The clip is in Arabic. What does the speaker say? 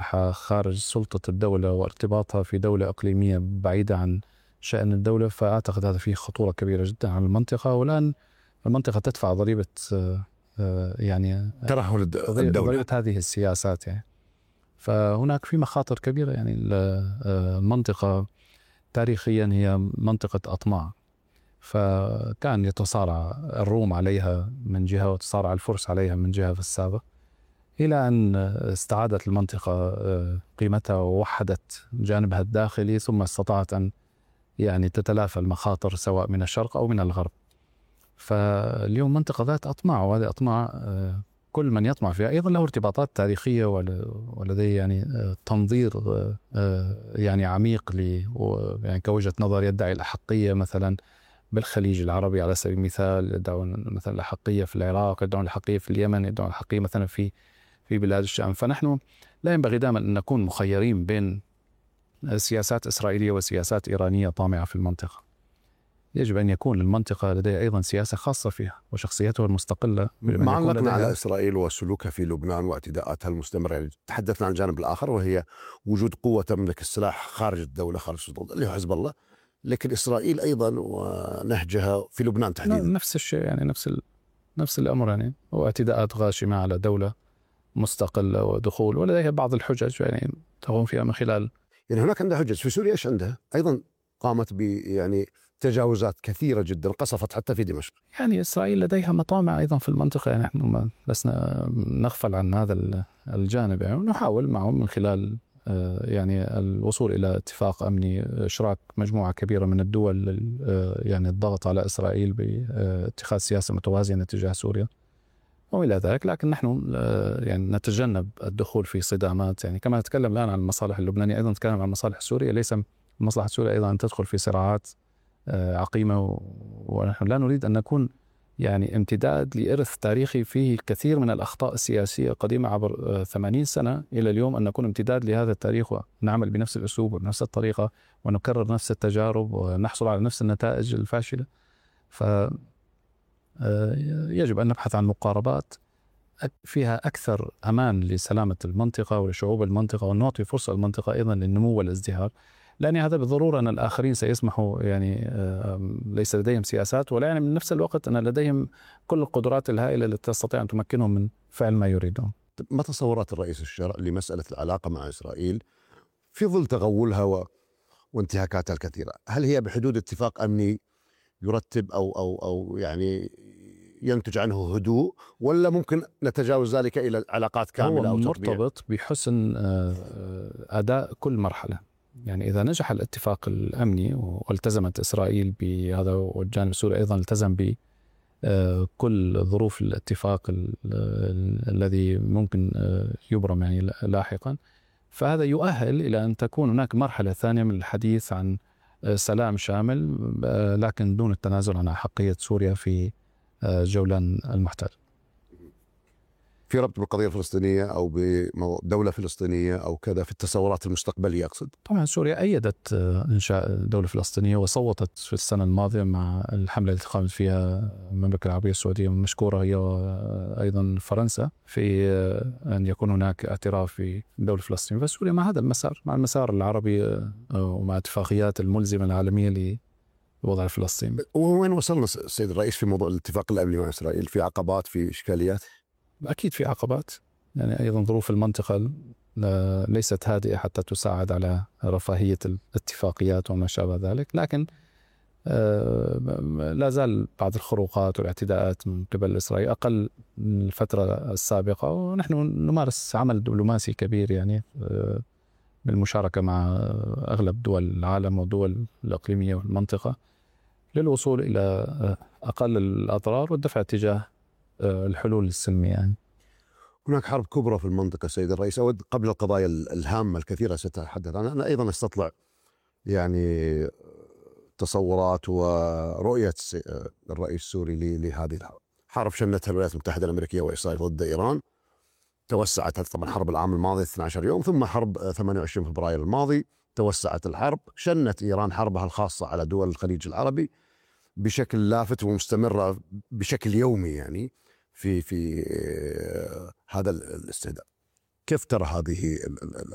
مساحة خارج سلطة الدولة وارتباطها في دولة إقليمية بعيدة عن شأن الدولة، فأعتقد هذا فيه خطورة كبيرة جدا على المنطقة. والآن المنطقة تدفع ضريبة يعني ترهل الدولة، ضريبة هذه السياسات يعني. فهناك في مخاطر كبيرة يعني. المنطقة تاريخيا هي منطقة أطماع، فكان يتصارع الروم عليها من جهة وتصارع الفرس عليها من جهة في السابق، إلى أن استعادت المنطقة قيمتها ووحدت جانبها الداخلي، ثم استطاعت أن يعني تتلافى المخاطر سواء من الشرق أو من الغرب. فاليوم منطقة ذات أطماع، وهذه أطماع كل من يطمع فيها أيضا له ارتباطات تاريخية ولديه يعني تنظير يعني عميق يعني كوجهة نظر يدعي الأحقية مثلا بالخليج العربي على سبيل المثال، يدعون مثلا الأحقية في العراق، يدعون الأحقية في اليمن، يدعون الأحقية مثلا في بلاد الشام. فنحن لا ينبغي دائما أن نكون مخيرين بين سياسات إسرائيلية وسياسات إيرانية طامعة في المنطقة. يجب أن يكون المنطقة لديها أيضا سياسة خاصة فيها وشخصيتها المستقلة. ما علقنا على إسرائيل وسلوكها في لبنان واعتداءاتها المستمرة، يعني تحدثنا عن الجانب الآخر وهي وجود قوة تملك السلاح خارج الدولة، خارج السلطة اللي هو حزب الله، لكن إسرائيل أيضا ونهجها في لبنان تحديدا نفس الشيء يعني، نفس الأمر يعني، واعتداءات غاشمة على دولة مستقلة ودخول ولديها بعض الحجج يعني تقوم فيها من خلال يعني هناك عندها حجج. في سوريا ايش عندها؟ أيضا قامت يعني تجاوزات كثيرة جدا، قصفت حتى في دمشق. يعني إسرائيل لديها مطامع أيضا في المنطقة، يعني نحن ما لسنا نغفل عن هذا الجانب يعني، ونحاول معهم من خلال يعني الوصول إلى اتفاق أمني، إشراك مجموعة كبيرة من الدول يعني الضغط على إسرائيل باتخاذ سياسة متوازنة تجاه سوريا وإلى ذلك. لكن نحن يعني نتجنب الدخول في صدامات، يعني كما نتكلم الآن عن المصالح اللبنانية أيضا نتكلم عن المصالح السورية. ليس مصلحة سوريا أيضا أن تدخل في صراعات عقيمة، ونحن لا نريد أن نكون يعني امتداد لإرث تاريخي فيه الكثير من الأخطاء السياسية القديمة عبر 80 سنة إلى اليوم، أن نكون امتداد لهذا التاريخ ونعمل بنفس الأسلوب وبنفس الطريقة ونكرر نفس التجارب ونحصل على نفس النتائج الفاشلة. يجب أن نبحث عن مقاربات فيها أكثر أمان لسلامة المنطقة ولشعوب المنطقة، ونعطي فرصة للمنطقة أيضا للنمو والازدهار، لأن هذا بالضرورة أن الآخرين سيسمحوا يعني ليس لديهم سياسات، ولا يعني من نفس الوقت أن لديهم كل القدرات الهائلة التي تستطيع أن تمكنهم من فعل ما يريدون. ما تصورات الرئيس الشرعي لمسألة العلاقة مع إسرائيل في ظل تغولها وانتهاكاتها الكثيرة؟ هل هي بحدود اتفاق أمني يرتب أو يعني ينتج عنه هدوء، ولا ممكن نتجاوز ذلك إلى علاقات كاملة أو تطبيع؟ مرتبط بحسن أداء كل مرحلة. يعني إذا نجح الاتفاق الأمني والتزمت إسرائيل بهذا والجانب السوري أيضا التزم بكل ظروف الاتفاق الذي ممكن يبرم يعني لاحقا، فهذا يؤهل إلى أن تكون هناك مرحلة ثانية من الحديث عن سلام شامل، لكن دون التنازل عن أحقية سوريا في جولان المحتل. في ربط بالقضية الفلسطينية أو بدولة فلسطينية أو كذا في التصورات المستقبلية أقصد؟ طبعا سوريا أيدت إنشاء دولة فلسطينية وصوتت في السنة الماضية مع الحملة التي قامت فيها المملكة العربية السعودية مشكورة هي أيضا فرنسا في أن يكون هناك اعتراف في دولة فلسطين. فسوريا مع هذا المسار، مع المسار العربي ومع اتفاقيات الملزمة العالمية لوضع فلسطين. وين وصلنا السيد الرئيس في موضوع الاتفاق الأمني مع إسرائيل؟ في عقبات، في إشكاليات؟ أكيد في عقبات، يعني أيضا ظروف المنطقة ليست هادئة حتى تساعد على رفاهية الاتفاقيات وما شابه ذلك، لكن لا زال بعض الخروقات والاعتداءات من قبل إسرائيل أقل من الفترة السابقة، ونحن نمارس عمل دبلوماسي كبير يعني بالمشاركة مع أغلب دول العالم والدول الإقليمية والمنطقة للوصول إلى أقل الأضرار والدفع تجاه الحلول السلمية يعني. هناك حرب كبرى في المنطقة سيد الرئيس. أود قبل القضايا الهامة الكثيرة ستتحدث عنها أنا أيضا استطلع يعني تصورات ورؤية الرئيس السوري لهذه الحرب. حرب شنتها الولايات المتحدة الأمريكية وإسرائيل ضد إيران، توسعت طبعا حرب العام الماضي 12 يوم، ثم حرب 28 فبراير الماضي توسعت الحرب، شنت إيران حربها الخاصة على دول الخليج العربي بشكل لافت ومستمرة بشكل يومي يعني في هذا الاستهداف. كيف ترى هذه